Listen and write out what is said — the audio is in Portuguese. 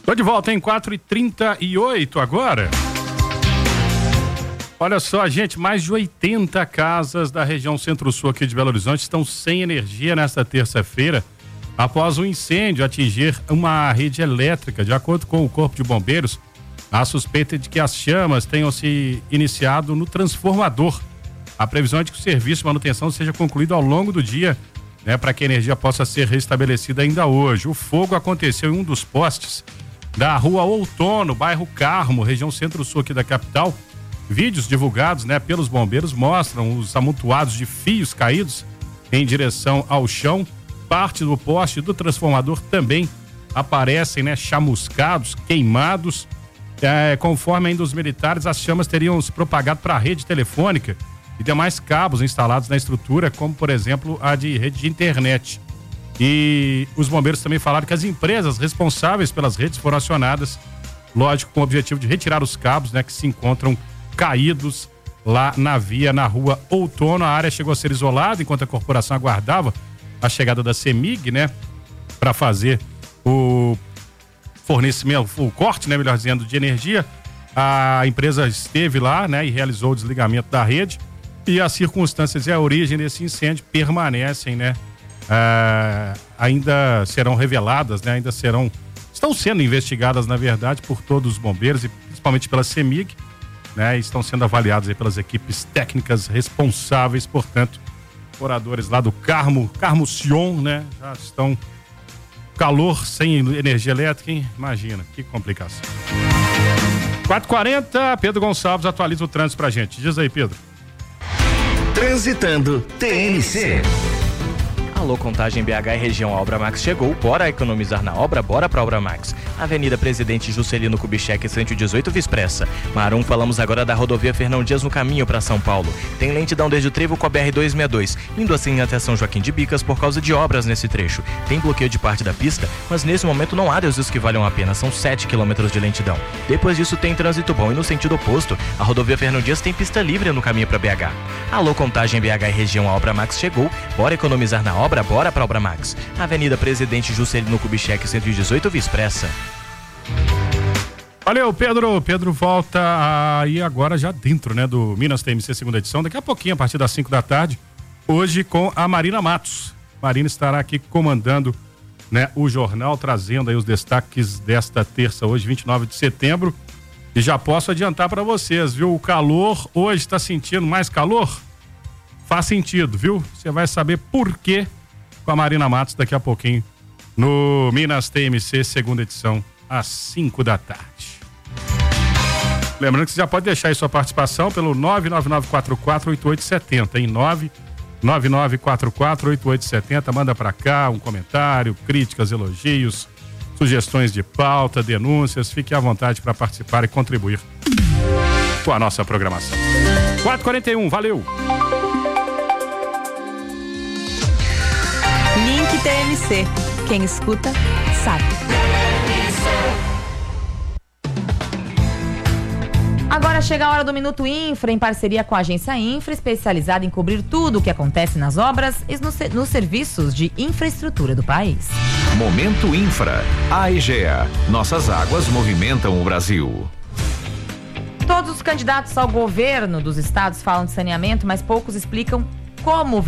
Tô de volta em 4h38 agora. Olha só, gente, mais de 80 casas da região Centro-Sul aqui de Belo Horizonte estão sem energia nesta terça-feira, após um incêndio atingir uma rede elétrica. De acordo com o Corpo de Bombeiros, a suspeita é de que as chamas tenham se iniciado no transformador. A previsão é de que o serviço de manutenção seja concluído ao longo do dia, né, para que a energia possa ser restabelecida ainda hoje. O fogo aconteceu em um dos postes da Rua Outono, bairro Carmo, região Centro-Sul aqui da capital. Vídeos divulgados, né, pelos bombeiros mostram os amontoados de fios caídos em direção ao chão. Parte do poste do transformador também aparecem, né, chamuscados, queimados. Conforme ainda os militares, as chamas teriam se propagado para a rede telefônica e demais cabos instalados na estrutura, como por exemplo a de rede de internet. E os bombeiros também falaram que as empresas responsáveis pelas redes foram acionadas, lógico, com o objetivo de retirar os cabos, né, que se encontram caídos lá na via, na Rua Outono. A área chegou a ser isolada enquanto a corporação aguardava a chegada da CEMIG, né, para fazer o fornecimento, o corte, né, melhor dizendo, de energia. A empresa esteve lá, né, e realizou o desligamento da rede, e as circunstâncias e a origem desse incêndio permanecem, né, ainda serão reveladas, né, estão sendo investigadas, na verdade, por todos os bombeiros e principalmente pela CEMIG, né, e estão sendo avaliados aí pelas equipes técnicas responsáveis. Portanto, moradores lá do Carmo Sion, né, já estão calor sem energia elétrica, hein? Imagina, que complicação. 4h40, Pedro Gonçalves atualiza o trânsito pra gente. Diz aí, Pedro. Transitando TNC. Alô, Contagem BH e região, a Obra Max chegou. Bora economizar na obra? Bora pra Obra Max. Avenida Presidente Juscelino Kubitschek, 118, Vispressa. Marum, falamos agora da rodovia Fernão Dias no caminho para São Paulo. Tem lentidão desde o trevo com a BR-262, indo assim até São Joaquim de Bicas por causa de obras nesse trecho. Tem bloqueio de parte da pista, mas nesse momento não há desvios que valham a pena, são 7 quilômetros de lentidão. Depois disso tem trânsito bom e no sentido oposto, a rodovia Fernão Dias tem pista livre no caminho para BH. Alô, Contagem BH e região, a Obra Max chegou. Bora economizar na obra? Bora pra Obra Max. Avenida Presidente Juscelino Kubitschek, 118, Vispressa. Valeu, Pedro. Pedro volta aí agora já dentro, né, do Minas TMC segunda edição, daqui a pouquinho, a partir das 5 da tarde, hoje com a Marina Matos. Marina estará aqui comandando, né, o jornal, trazendo aí os destaques desta terça, hoje, 29 de setembro. E já posso adiantar para vocês, viu? O calor, hoje está sentindo mais calor? Faz sentido, viu? Você vai saber por quê com a Marina Matos daqui a pouquinho no Minas TMC segunda edição, às 5 da tarde. Lembrando que você já pode deixar aí sua participação pelo 999448870, hein? 999448870. Manda pra cá um comentário, críticas, elogios, sugestões de pauta, denúncias. Fique à vontade para participar e contribuir com a nossa programação. 4h41, valeu! Link TMC. Quem escuta, sabe. Agora chega a hora do Minuto Infra, em parceria com a agência Infra, especializada em cobrir tudo o que acontece nas obras e nos serviços de infraestrutura do país. Momento Infra. A EGEA. Nossas águas movimentam o Brasil. Todos os candidatos ao governo dos estados falam de saneamento, mas poucos explicam como